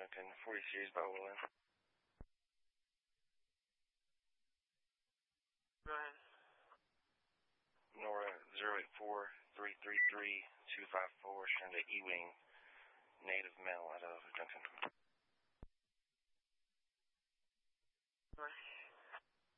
American 40 Series by Willin. Go ahead. Nora 084-333-254, showing the E-Wing native male at